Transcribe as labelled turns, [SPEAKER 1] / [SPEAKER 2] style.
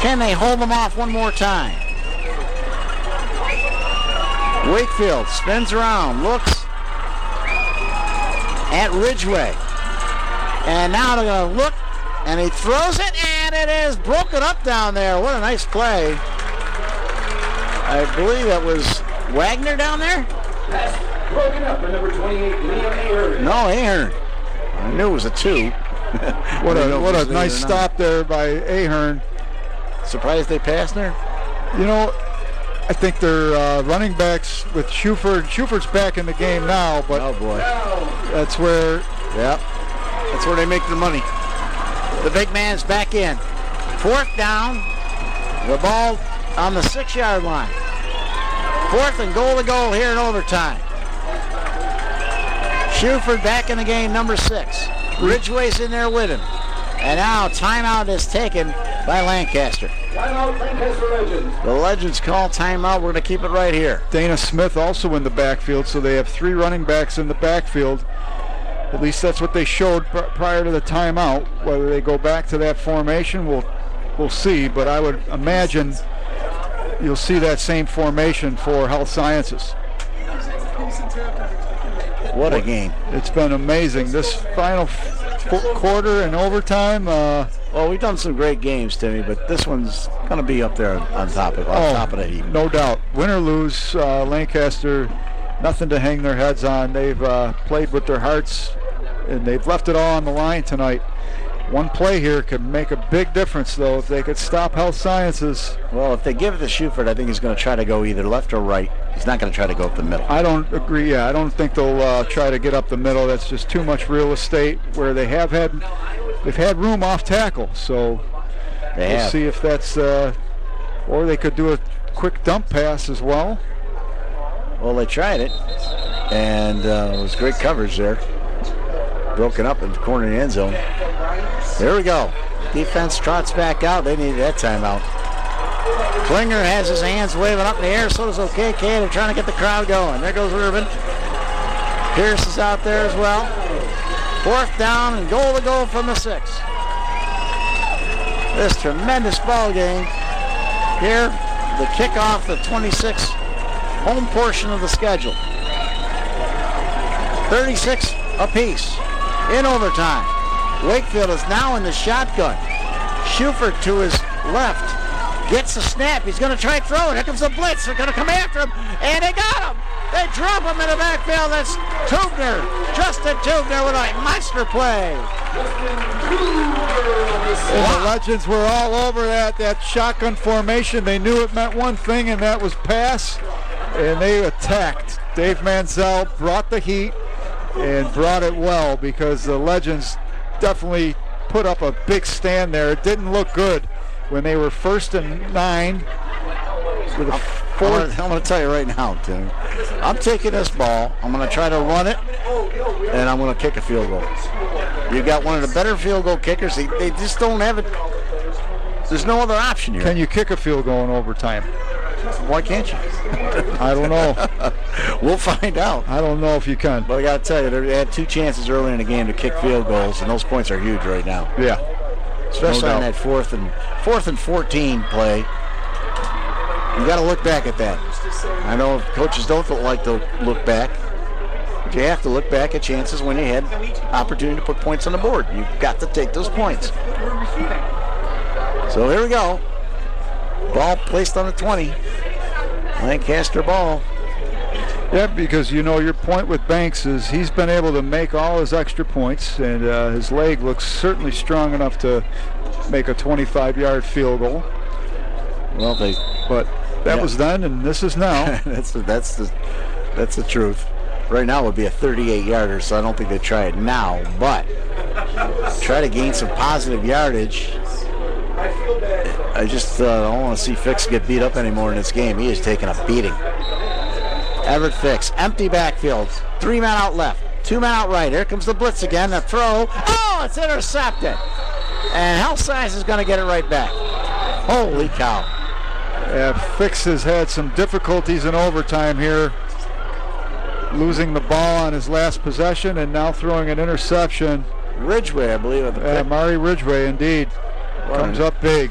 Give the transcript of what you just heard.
[SPEAKER 1] Can they hold them off one more time? Wakefield spins around, looks at Ridgway. And now they're going to look, and he throws it, and it is broken up down there. What a nice play. I believe that was Wagner down there?
[SPEAKER 2] Broken up for number 28, Liam Ahern.
[SPEAKER 1] No, Ahern. I knew it was a 2.
[SPEAKER 3] What a nice stop there by Ahern.
[SPEAKER 1] Surprised they passed there?
[SPEAKER 3] You know, I think they're running backs with Shuford. Shuford's back in the game now, but
[SPEAKER 1] oh boy,
[SPEAKER 3] that's where.
[SPEAKER 1] Yep, that's where they make their money. The big man's back in. 4th down. The ball on the 6-yard line. 4th and goal to goal here in overtime. Shuford back in the game, number 6. Ridgway's in there with him. And now timeout is taken by Lancaster.
[SPEAKER 2] Timeout, Lancaster Legends.
[SPEAKER 1] The Legends call timeout. We're going to keep it right here.
[SPEAKER 3] Dana Smith also in the backfield, so they have 3 running backs in the backfield. At least that's what they showed prior to the timeout. Whether they go back to that formation, we'll see. But I would imagine you'll see that same formation for Health Sciences.
[SPEAKER 1] What a game.
[SPEAKER 3] It's been amazing. This final quarter and overtime.
[SPEAKER 1] Well, we've done some great games, Timmy, but this one's going to be up there on top of the heap.
[SPEAKER 3] No doubt. Win or lose, Lancaster, nothing to hang their heads on. They've played with their hearts, and they've left it all on the line tonight. One play here could make a big difference, though, if they could stop Health Sciences.
[SPEAKER 1] Well, if they give it to Shuford, I think he's going to try to go either left or right. He's not going to try to go up the middle.
[SPEAKER 3] I don't agree. Yeah, I don't think they'll try to get up the middle. That's just too much real estate where they've had room off tackle. So we'll see if that's, or they could do a quick dump pass as well.
[SPEAKER 1] Well, they tried it, and it was great coverage there. Broken up in the corner of the end zone. There we go. Defense trots back out. They need that timeout. Klinger has his hands waving up in the air. So does OKK. They're trying to get the crowd going. There goes Irvin. Pierce is out there as well. 4th down and goal to go from the 6. This tremendous ball game. Here, the kickoff, the 26 home portion of the schedule. 36 apiece in overtime. Wakefield is now in the shotgun. Shuford to his left. Gets the snap. He's going to try to throw it. Here comes the blitz. They're going to come after him. And they got him. They drop him in the backfield. That's Tubner. Justin Tubner with a monster play.
[SPEAKER 3] The Legends were all over that shotgun formation. They knew it meant one thing, and that was pass. And they attacked. Dave Mansell brought the heat and brought it well, because the Legends definitely put up a big stand there. It didn't look good when they were 1st and 9 with a 4th.
[SPEAKER 1] I'm going to tell you right now, Tim. I'm taking this ball. I'm going to try to run it, and I'm going to kick a field goal. You got one of the better field goal kickers. They just don't have it. There's no other option here.
[SPEAKER 3] Can you kick a field goal in overtime?
[SPEAKER 1] Why can't you?
[SPEAKER 3] I don't know.
[SPEAKER 1] We'll find out.
[SPEAKER 3] I don't know if you can.
[SPEAKER 1] But I got to tell you, they had 2 chances early in the game to kick field goals, and those points are huge right now.
[SPEAKER 3] Yeah.
[SPEAKER 1] Especially on that 4th and 14 play. You got to look back at that. I know coaches don't like to look back, but you have to look back at chances when you had opportunity to put points on the board. You've got to take those points. So here we go. Ball placed on the 20. Lancaster ball.
[SPEAKER 3] Yeah, because your point with Banks is he's been able to make all his extra points, and his leg looks certainly strong enough to make a 25-yard field goal.
[SPEAKER 1] Well,
[SPEAKER 3] but that was then, and this is now.
[SPEAKER 1] that's the truth. Right now would be a 38-yarder, so I don't think they try it now, but try to gain some positive yardage. I just don't want to see Fix get beat up anymore in this game. He is taking a beating. Everett Fix, empty backfield. 3 men out left, 2 men out right. Here comes the blitz again, the throw. Oh, it's intercepted. And Health Science is going to get it right back. Holy cow.
[SPEAKER 3] Fix has had some difficulties in overtime here, losing the ball on his last possession and now throwing an interception.
[SPEAKER 1] Ridgway, I believe.
[SPEAKER 3] Mari Ridgway, indeed. Comes up big.